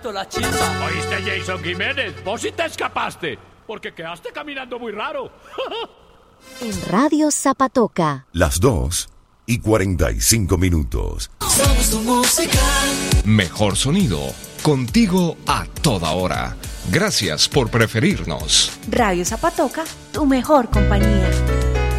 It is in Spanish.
La chispa. ¿Oíste, Jason Jiménez? Vos sí te escapaste, porque quedaste caminando muy raro. En Radio Zapatoca. Las 2:45. Somos tu música. Mejor sonido, contigo a toda hora. Gracias por preferirnos. Radio Zapatoca, tu mejor compañía.